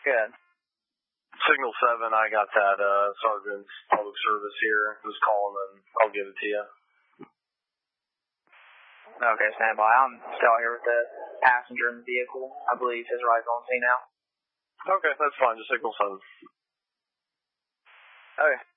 Good. Signal 7, I got that Sergeant's public service here who's calling, and I'll give it to you. Okay, stand by. I'm still here with the passenger in the vehicle. I believe his ride's on scene now. Okay, that's fine. Just Signal 7. Okay.